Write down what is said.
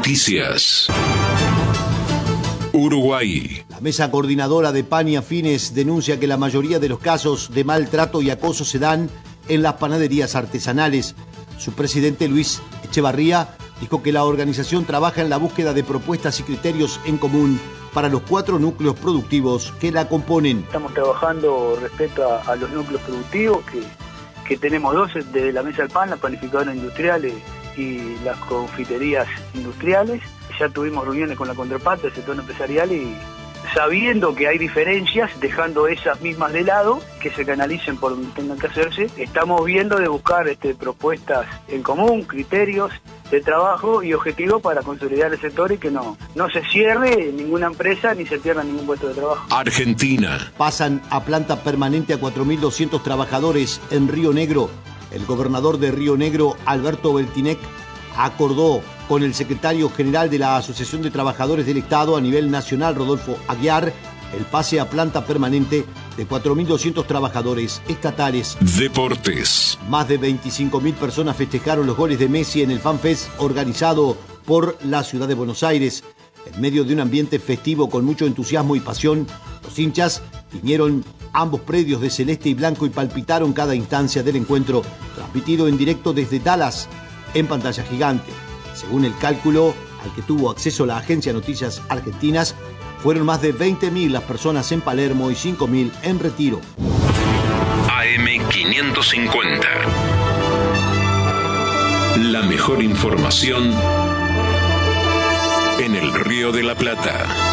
Noticias. Uruguay. La mesa coordinadora de PAN y Afines denuncia que la mayoría de los casos de maltrato y acoso se dan en las panaderías artesanales. Su presidente, Luis Echevarría, dijo que la organización trabaja en la búsqueda de propuestas y criterios en común para los 4 núcleos productivos que la componen. Estamos trabajando respecto a los núcleos productivos, que tenemos 2 desde la mesa del pan, las panificadoras industriales y las confiterías industriales. Ya tuvimos reuniones con la contraparte del sector empresarial y sabiendo que hay diferencias, dejando esas mismas de lado, que se canalicen por donde tengan que hacerse, estamos viendo de buscar propuestas en común, criterios de trabajo y objetivos para consolidar el sector y que no se cierre ninguna empresa ni se pierda ningún puesto de trabajo. Argentina. Pasan a planta permanente a 4.200 trabajadores en Río Negro. El gobernador de Río Negro, Alberto Beltinec, acordó con el secretario general de la Asociación de Trabajadores del Estado a nivel nacional, Rodolfo Aguiar, el pase a planta permanente de 4.200 trabajadores estatales. Deportes. Más de 25.000 personas festejaron los goles de Messi en el FanFest organizado por la ciudad de Buenos Aires. En medio de un ambiente festivo con mucho entusiasmo y pasión, los hinchas vinieron ambos predios de celeste y blanco y palpitaron cada instancia del encuentro, transmitido en directo desde Dallas en pantalla gigante. Según el cálculo al que tuvo acceso la agencia Noticias Argentinas, fueron más de 20.000 las personas en Palermo y 5.000 en Retiro. AM550. La mejor información en el Río de la Plata.